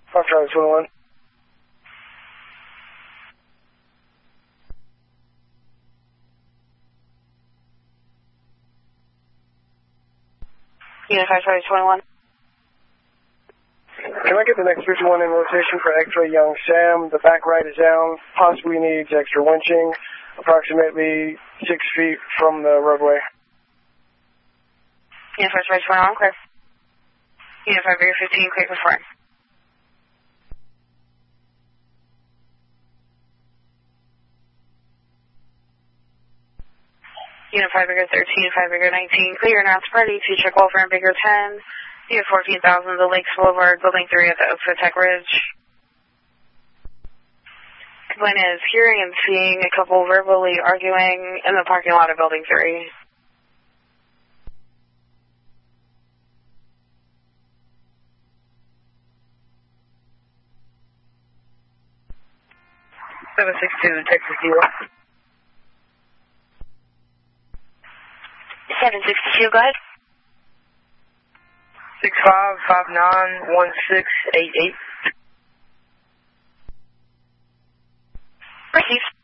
I'll try this 21. Unified Charlie 21. Can I get the next 51 in rotation for X-ray Young Sam? The back right is down, possibly needs extra winching, approximately 6 feet from the roadway. Unified Charlie 21, clear. Unified Vigor 15, clear for fire. Unified Vigor 13, Unified Vigor 19, clear, now it's ready to check welfare and Vigor 10. You have 14,000, the Lakes Boulevard, Building 3 at the Oakwood Tech Ridge. Complaint is hearing and seeing a couple verbally arguing in the parking lot of Building 3. Texas Zero. 762, go ahead. 65591688. Proceed.